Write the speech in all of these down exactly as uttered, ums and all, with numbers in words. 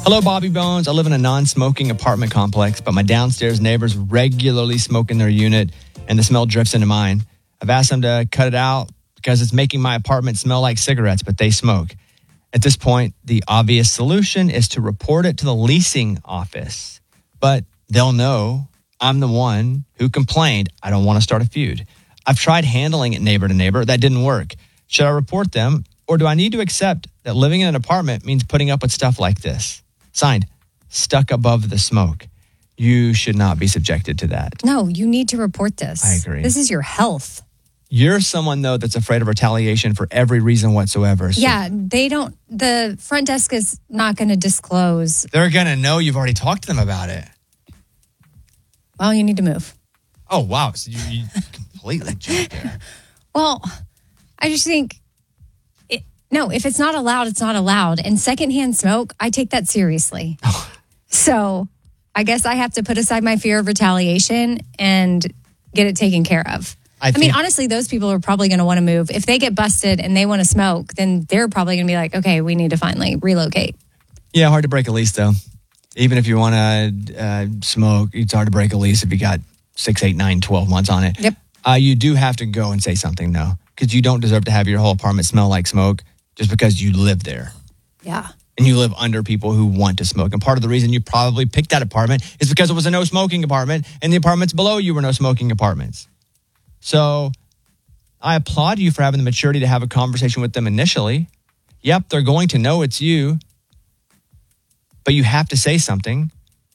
Hello, Bobby Bones. I live in a non-smoking apartment complex, but my downstairs neighbors regularly smoke in their unit, and the smell drifts into mine. I've asked them to cut it out because it's making my apartment smell like cigarettes, but they smoke. At this point, the obvious solution is to report it to the leasing office. But they'll know I'm the one who complained. I don't want to start a feud. I've tried handling it neighbor to neighbor. That didn't work. Should I report them, or do I need to accept that living in an apartment means putting up with stuff like this? Signed, Stuck Above the Smoke. You should not be subjected to that. No, you need to report this. I agree. This is your health. You're someone, though, that's afraid of retaliation for every reason whatsoever. So Yeah, they don't, the front desk is not going to disclose. they're going to know you've already talked to them about it. Well, you need to move. Oh, wow. So you, you completely jumped there. Well, I just think, it, no, if it's not allowed, it's not allowed. And secondhand smoke, I take that seriously. So I guess I have to put aside my fear of retaliation and get it taken care of. I, I mean, honestly, those people are probably going to want to move. If they get busted and they want to smoke, then they're probably going to be like, okay, we need to finally relocate. Yeah, hard to break a lease, though. Even if you want to uh, smoke, it's hard to break a lease if you got six, eight, nine, twelve months on it. Yep. Uh, you do have to go and say something, though, because you don't deserve to have your whole apartment smell like smoke just because you live there. Yeah. And you live under people who want to smoke. And part of the reason you probably picked that apartment is because it was a no smoking apartment, and the apartments below you were no smoking apartments. So I applaud you for having the maturity to have a conversation with them initially. Yep, they're going to know it's you, but you have to say something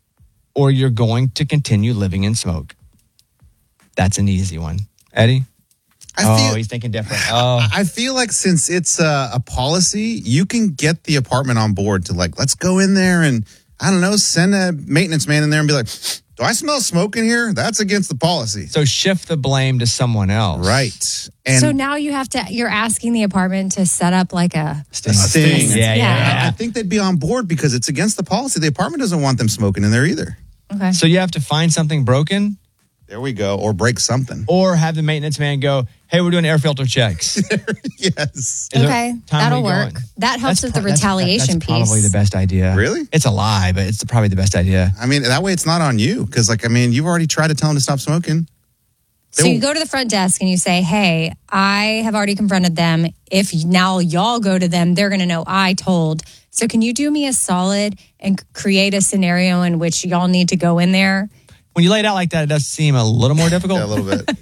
or you're going to continue living in smoke. That's an easy one. Eddie? I oh, feel, he's thinking different. Oh. I feel like since it's a, a policy, you can get the apartment on board to like, let's go in there and, I don't know, send a maintenance man in there and be like, do I smell smoke in here? That's against the policy. So shift the blame to someone else. Right. And so now you have to, you're asking the apartment to set up like a sting. A sting. Yeah, yeah, yeah. I think they'd be on board because it's against the policy. The apartment doesn't want them smoking in there either. Okay. So you have to find something broken. There we go. Or break something. Or have the maintenance man go, hey, we're doing air filter checks. Yes. Is there Okay, time that'll we work. going? That helps That's with the pro- that's- retaliation that's, piece. That's probably the best idea. Really? It's a lie, but it's probably the best idea. I mean, that way it's not on you. Because, like, I mean, you've already tried to tell them to stop smoking. So you go to the front desk and you say, hey, I have already confronted them. If now y'all go to them, they're going to know I told. So can you do me a solid and create a scenario in which y'all need to go in there? When you lay it out like that, it does seem a little more difficult. Yeah, a little bit.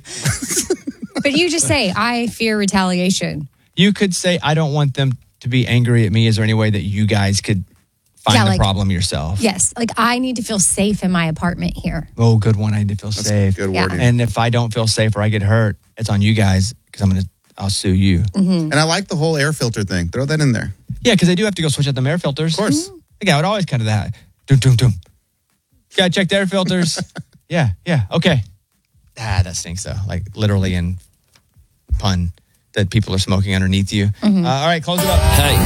But you just say, I fear retaliation. You could say, I don't want them to be angry at me. Is there any way that you guys could find Yeah, the like- problem yourself? Yes, like I need to feel safe in my apartment here. Oh, good one. I need to feel That's safe. good Yeah. wording. And if I don't feel safe or I get hurt, it's on you guys because I'm going to, I'll sue you. Mm-hmm. And I like the whole air filter thing. Throw that in there. Yeah, because they do have to go switch out them air filters. Of course. Yeah, I would always kind of that. Doom, doom, doom. Gotta check the air filters. yeah, yeah, okay. Ah, that stinks though. Like literally in pun that people are smoking underneath you. Uh, all right, close it up. Hey,